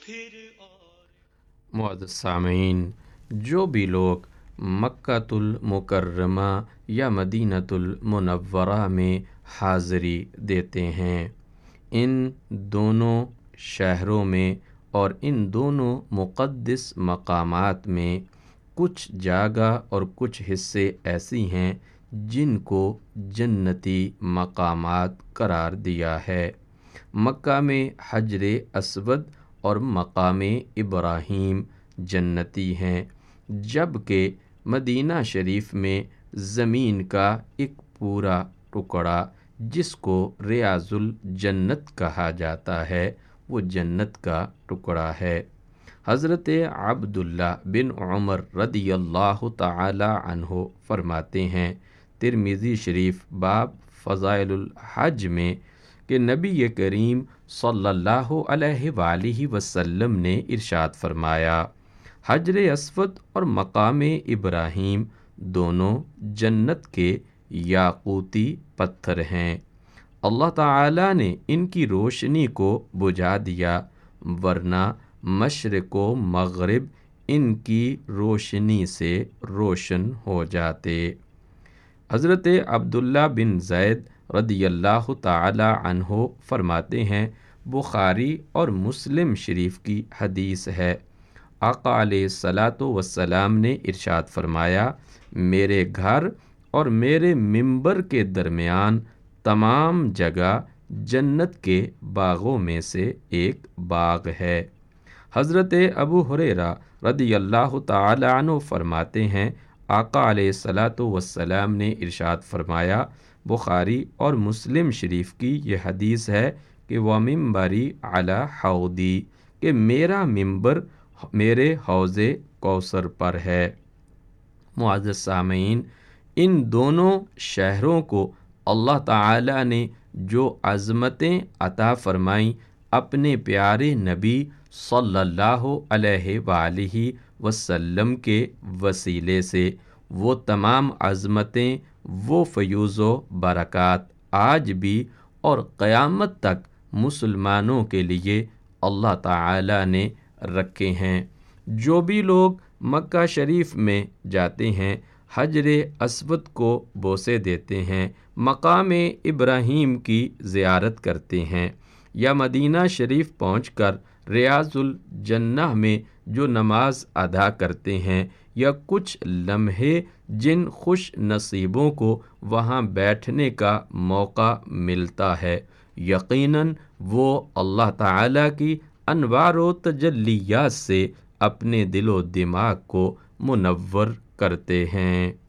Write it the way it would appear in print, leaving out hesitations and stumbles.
معزز سامعین، جو بھی لوگ مکۃ المکرمہ یا مدینۃ المنورہ میں حاضری دیتے ہیں، ان دونوں شہروں میں اور ان دونوں مقدس مقامات میں کچھ جگہ اور کچھ حصے ایسی ہیں جن کو جنتی مقامات قرار دیا ہے۔ مکہ میں حجر اسود اور مقام ابراہیم جنتی ہیں، جبکہ مدینہ شریف میں زمین کا ایک پورا ٹکڑا جس کو ریاض الجنت کہا جاتا ہے، وہ جنت کا ٹکڑا ہے۔ حضرت عبداللہ بن عمر رضی اللہ تعالی عنہ فرماتے ہیں، ترمذی شریف باب فضائل الحج میں، کہ نبی کریم صلی اللہ علیہ وآلہ وسلم نے ارشاد فرمایا، حجر اسود اور مقام ابراہیم دونوں جنت کے یاقوتی پتھر ہیں۔ اللہ تعالیٰ نے ان کی روشنی کو بجھا دیا، ورنہ مشرق و مغرب ان کی روشنی سے روشن ہو جاتے۔ حضرت عبداللہ بن زید رضی اللہ تعالی عنہ فرماتے ہیں، بخاری اور مسلم شریف کی حدیث ہے، آقا علیہ الصلاۃ والسلام نے ارشاد فرمایا، میرے گھر اور میرے منبر کے درمیان تمام جگہ جنت کے باغوں میں سے ایک باغ ہے۔ حضرت ابو ہریرہ رضی اللہ تعالی عنہ فرماتے ہیں، آقا علیہ الصلاۃ والسلام نے ارشاد فرمایا، بخاری اور مسلم شریف کی یہ حدیث ہے کہ وَمِنبَرِی عَلیٰ حَوْضِی، کہ میرا منبر میرے حوض کوثر پر ہے۔ معزز سامعین، ان دونوں شہروں کو اللہ تعالی نے جو عظمتیں عطا فرمائیں اپنے پیارے نبی صلی اللہ علیہ وآلہ وسلم کے وسیلے سے، وہ تمام عظمتیں، وہ فیوز و برکات آج بھی اور قیامت تک مسلمانوں کے لیے اللہ تعالی نے رکھے ہیں۔ جو بھی لوگ مکہ شریف میں جاتے ہیں، حجر اسود کو بوسے دیتے ہیں، مقام ابراہیم کی زیارت کرتے ہیں، یا مدینہ شریف پہنچ کر ریاض الجنہ میں جو نماز ادا کرتے ہیں، یا کچھ لمحے جن خوش نصیبوں کو وہاں بیٹھنے کا موقع ملتا ہے، یقیناً وہ اللہ تعالیٰ کی انوار و تجلیات سے اپنے دل و دماغ کو منور کرتے ہیں۔